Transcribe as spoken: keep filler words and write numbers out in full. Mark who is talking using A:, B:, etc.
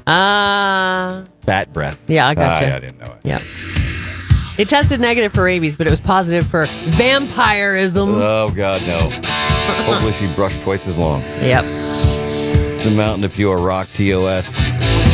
A: Uh,
B: Fat breath.
A: yeah, I gotcha.
B: Ah, I didn't know it.
A: Yeah. It tested negative for rabies, but it was positive for vampirism.
B: Oh, God, no. Hopefully she brushed twice as long.
A: Yep.
B: It's a Mountain of Pure Rock, T O S.